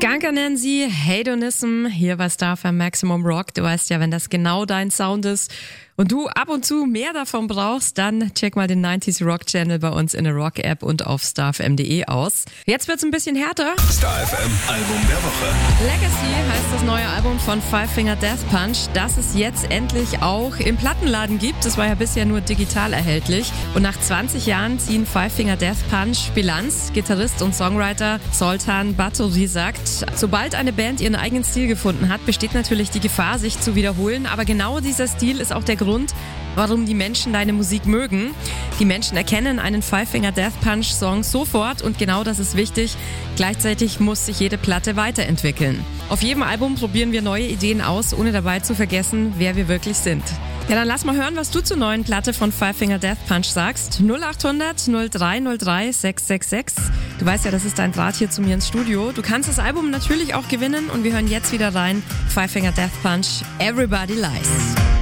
Skanker nennen sie Hedonism hier bei Star FM Maximum Rock. Du weißt ja, wenn das genau dein Sound ist und du ab und zu mehr davon brauchst, dann check mal den 90s Rock Channel bei uns in der Rock App und auf starfm.de aus. Jetzt wird's ein bisschen härter. Star FM Album der Woche. Legacy heißt das neue Album von Five Finger Death Punch, das es jetzt endlich auch im Plattenladen gibt. Das war ja bisher nur digital erhältlich. Und nach 20 Jahren ziehen Five Finger Death Punch Bilanz. Gitarrist und Songwriter Zoltan Batory sagt, sobald eine Band ihren eigenen Stil gefunden hat, besteht natürlich die Gefahr, sich zu wiederholen. Aber genau dieser Stil ist auch der Grund, warum die Menschen deine Musik mögen. Die Menschen erkennen einen Five Finger Death Punch Song sofort und genau das ist wichtig. Gleichzeitig muss sich jede Platte weiterentwickeln. Auf jedem Album probieren wir neue Ideen aus, ohne dabei zu vergessen, wer wir wirklich sind. Ja, dann lass mal hören, was du zur neuen Platte von Five Finger Death Punch sagst. 0800 0303 666. Du weißt ja, das ist dein Draht hier zu mir ins Studio. Du kannst das Album natürlich auch gewinnen und wir hören jetzt wieder rein. Five Finger Death Punch, Everybody Lies.